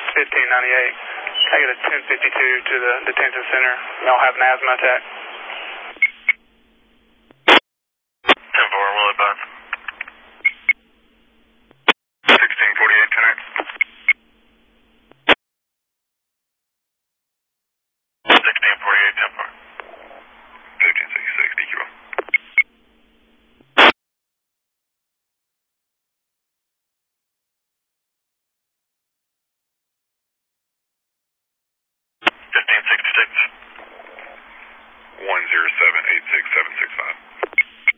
1598. I get a 1052 to the detention center. Y'all have an asthma attack.